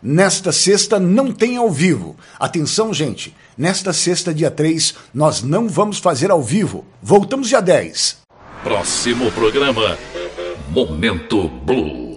Nesta sexta não tem ao vivo. Atenção, gente. Nesta sexta, dia 3, nós não vamos fazer ao vivo. Voltamos dia 10. Próximo programa, Momento Blue.